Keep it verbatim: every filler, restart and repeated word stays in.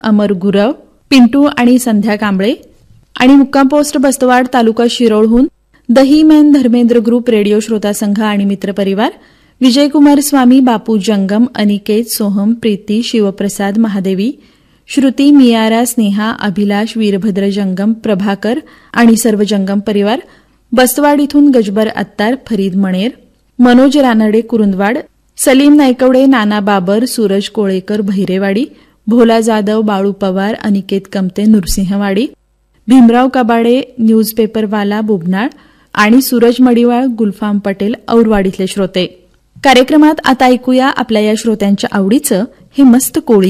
अमर गुरव, पिंटू आणि संध्या कांबळे. आणि मुक्काम पोस्ट बस्तवाड तालुका शिरोळहून दही मॅन धर्मेंद्र ग्रुप रेडिओ श्रोता संघ आणि मित्रपरिवार, विजयकुमार स्वामी, बापू जंगम, अनिकेत, सोहम, प्रीती, शिवप्रसाद, महादेवी, श्रुती, मियारा, स्नेहा, अभिलाष, वीरभद्र जंगम, प्रभाकर आणि सर्व जंगम परिवार, बस्तवाड इथून गजबर अत्तार, फरीद मणेर, मनोज रानडे, कुरुंदवाड, सलीम नायकवडे, नाना बाबर, सूरज कोळेकर, बहिरेवाडी, भोला जाधव, बाळू पवार, अनिकेत कमते, नृसिंहवाडी, भीमराव कबाडे, न्यूजपेपरवाला, बुबनाळ आणि सूरज मडिवाळ, गुलफाम पटेल, औरवाडीतले श्रोते. कार्यक्रमात आता ऐकूया आपल्या या श्रोत्यांच्या आवडीचं हे मस्त कोळी